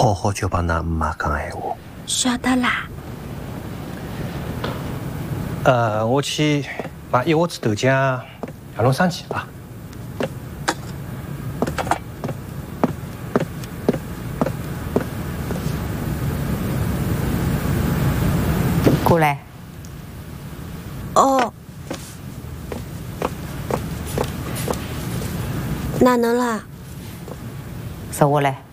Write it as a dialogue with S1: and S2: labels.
S1: 好好就帮㑚妈讲闲话。
S2: 晓得啦。
S1: 我去买一锅子豆浆，让侬生气啊。
S3: 过来。
S2: 哦。哪能啦？
S3: 坐下来。